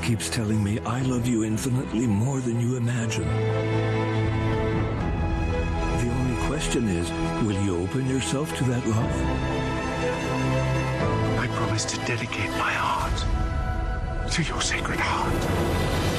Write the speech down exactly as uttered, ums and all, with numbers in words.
keeps telling me I love you infinitely more than you imagine. The only question is, will you open yourself to that love? I promise to dedicate my heart to your sacred heart.